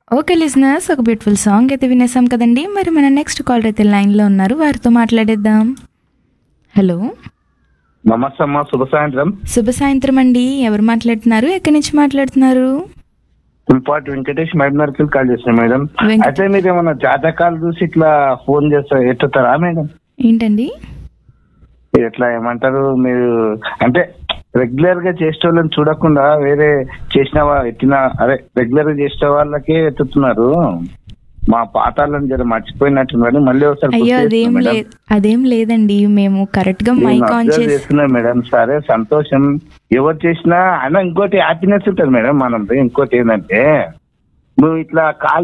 Okay listeners, ఒక beautiful song అయితే వినేసాం కదండి. మరి మన నెక్స్ట్ కాలర్ అయితే లైన్లో ఉన్నారు, వారితో మాట్లాడేద్దాం. హలో, నమస్తే అమ్మా, శుభ సాయంత్రం. శుభ సాయంత్రం అండి. ఎవరు మాట్లాడుతున్నారు, ఎక్కడి నుంచి మాట్లాడుతున్నారు? ఇంపార్ట్ వెంకటేష్ మైబనర్కి కాల్ చేసిన మేడం. వెంకట- అయితే మీరు ఏమన్నా జాతకాలు చూసి ఇట్లా ఫోన్ చేస్తా ఎత్తుతారా మేడం? ఏంటండి? ఎట్లా ఏమంటారు మీరు, అంటే రెగ్యులర్ గా చేసే వాళ్ళని చూడకుండా వేరే చేసిన ఎత్తిన, అదే రెగ్యులర్ గా చేసే వాళ్ళకే ఎత్తుతున్నారు. మా పాతాలను జర మర్చిపోయినట్టున్నారు. మళ్ళీ ఒకసారి గుర్తు అయ్యో, చేస్తున్నా మేడం. అదేం లేదండి. మేము కరెక్ట్ గా నేను మైక్ ఆన్ observe చేసి చేస్తున్నా మేడం. సరే, సంతోషం. ఎవరు చేసినా అయినా ఇంకోటి హ్యాపీనెస్ ఉంటుంది మేడం. మనం ఇంకోటి ఏంటంటే, నువ్వు ఇట్లా కాల్